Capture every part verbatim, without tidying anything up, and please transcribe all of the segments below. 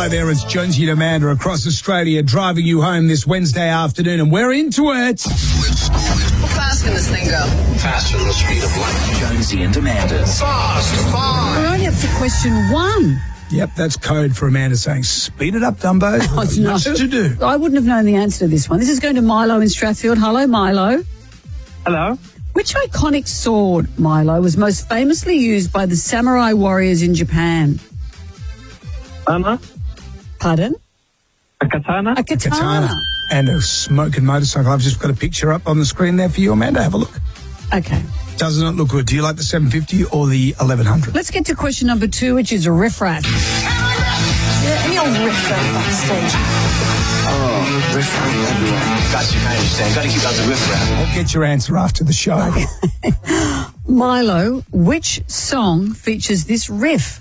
Hello there, it's Jonesy and Amanda across Australia driving you home this Wednesday afternoon, and we're into it. How fast can this thing go? Faster than the speed of light. Jonesy and Amanda. Fast, fast. We're only up to question one. Yep, that's code for Amanda saying, speed it up, Dumbo. Oh, There's no. much to do. I wouldn't have known the answer to this one. This is going to Milo in Strathfield. Hello, Milo. Hello. Which iconic sword, Milo, was most famously used by the samurai warriors in Japan? Anna. Pardon? A katana. A katana. Katana and a smoking motorcycle. I've just got a picture up on the screen there for you, Amanda. Have a look. Okay. Doesn't it look good? Do you like the seven fifty or the eleven hundred? Let's get to question number two, which is a riff-raff. Yeah, any old riff-raff backstage. Oh, riff raff everywhere. Got you, man. You're got to keep out the riff raff. I'll get your answer after the show. Milo, which song features this riff?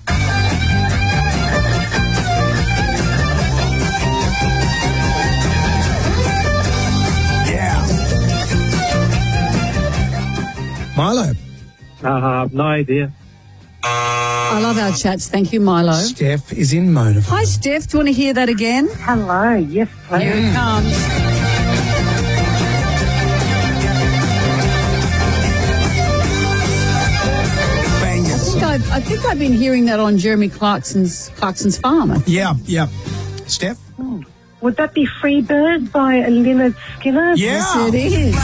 Yeah. Milo. Uh, no idea. I love our chats. Thank you, Milo. Steph is in Motivate. Hi, Steph. Do you want to hear that again? Hello, yes, please. Here it comes. Bangers. I think I've, I think I've been hearing that on Jeremy Clarkson's Clarkson's Farm. I think. Yeah, yeah. Steph? Would that be Free Bird by Lynyrd Skynyrd? Yeah. Yes, it is.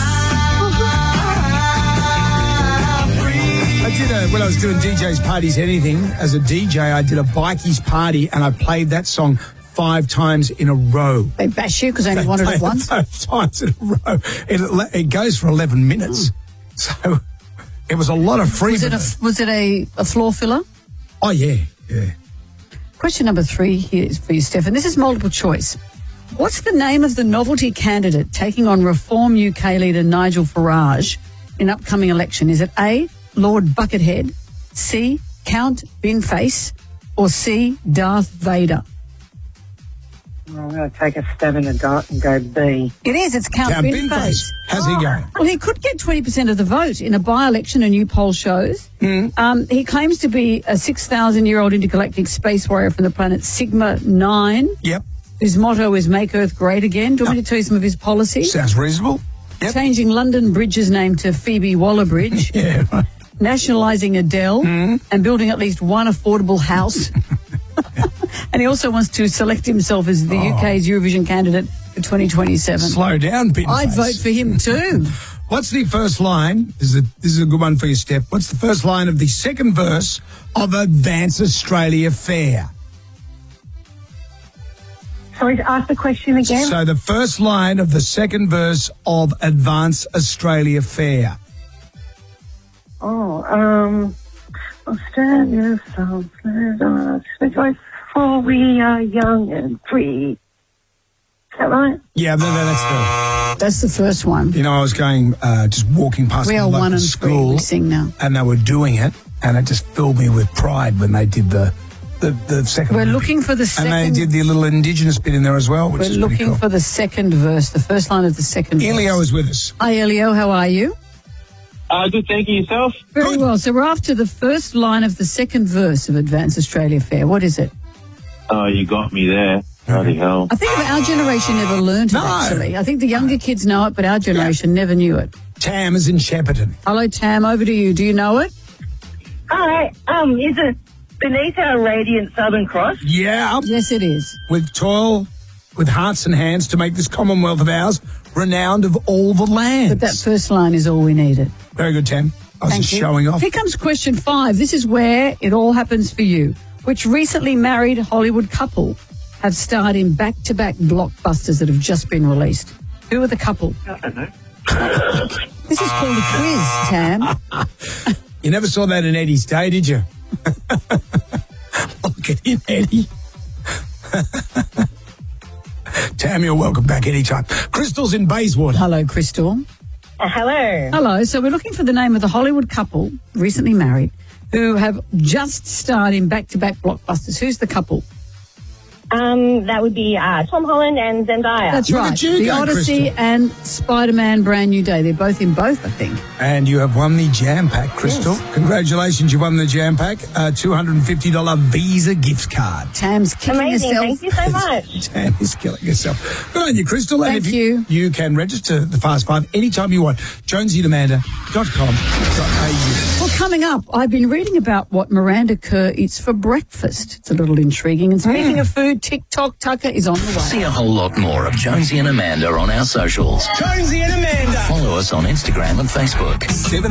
I did a, when I was doing D J's Parties Anything, as a D J, I did a bikies party and I played that song five times in a row. They bash you because they only wanted Played it once. Five times in a row. It, it goes for eleven minutes. So it was a lot of free. Was it a, was it a, a floor filler? Oh, yeah, yeah. Question number three here is for you, Stefan. This is multiple choice. What's the name of the novelty candidate taking on Reform U K leader Nigel Farage in upcoming election? Is it A, Lord Buckethead, C, Count Binface, or C, Darth Vader? I'm going to take a stab in the dart and go B. It is. It's Count, Count Binface. Binface. How's he going? Well, he could get twenty percent of the vote in a by-election, a new poll shows. Mm. Um, he claims to be a six thousand year old intergalactic space warrior from the planet Sigma nine, Yep. whose motto is Make Earth Great Again. Do you want me to tell you some of his policies? Sounds reasonable. Yep. Changing London Bridge's name to Phoebe Waller-Bridge. Yeah, right. Nationalising Adele Mm. and building at least one affordable house. And he also wants to select himself as the Oh. U K's Eurovision candidate for twenty twenty-seven. Slow down, Binface. I'd vote for him too. What's the first line? This is, a, this is a good one for you, Steph. What's the first line of the second verse of Advance Australia Fair? Sorry, to ask the question again. So the first line of the second verse of Advance Australia Fair. Oh, um, Australia, South Australia, for we are young and free. Is that right? Yeah, no, no, that's the... That's the first one. You know, I was going, uh, just walking past We the are local one and three. school, We sing now. and they were doing it, and it just filled me with pride when they did the the, the second. We're bit. looking for the and second. they did the little Indigenous bit in there as well, which We're is pretty looking cool. for the second verse, the first line of the second Elio verse. is with us. Hi, Elio. How are you? Uh, good, thank you. Yourself? Very Good. well. So we're after the first line of the second verse of Advance Australia Fair. What is it? Oh, you got me there. Bloody hell. I think our generation never learned it, No. actually. I think the younger kids know it, but our generation never knew it. Tam is in Shepparton. Hello, Tam. Over to you. Do you know it? Hi, um, is it beneath our radiant Southern Cross? Yeah, Yes, it is. with toil, with hearts and hands to make this Commonwealth of ours renowned of all the lands. But that first line is all we needed. Very good, Tam. I was Thank just you. showing off. Here comes question five. This is where it all happens for you. Which recently married Hollywood couple have starred in back-to-back blockbusters that have just been released? Who are the couple? I don't know. This is called a quiz, Tam. You never saw that in Eddie's Day, did you? Look at him, Eddie. Tam, you're welcome back anytime. Crystal's in Bayswater. Hello, Crystal. Uh, hello. Hello. So we're looking for the name of the Hollywood couple, recently married, who have just starred in back-to-back blockbusters. Who's the couple? Um, that would be uh, Tom Holland and Zendaya. That's Look right. at you The go, Odyssey Crystal. and Spider-Man Brand New Day. They're both in both, I think. And you have won the Jam Pack, Crystal. Yes. Congratulations, you won the Jam Pack. A two hundred fifty dollars Visa gift card. Tam's kicking Amazing. herself. Thank you so much. Tam is killing herself. Good on you, Crystal. And Thank if you. You can register the Fast Five anytime you want. jonesy and amanda dot com dot a u. Well, coming up, I've been reading about what Miranda Kerr eats for breakfast. It's a little intriguing. And speaking Mm. of food, TikTok Tucker is on the way. See a whole lot more of Jonesy and Amanda on our socials. Jonesy and Amanda. Follow us on Instagram and Facebook. seven